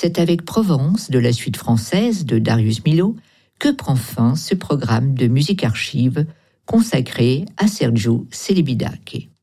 c'est avec Provence, de la suite française de Darius Milhaud, que prend fin ce programme de musique archive consacré à Sergiu Celibidache.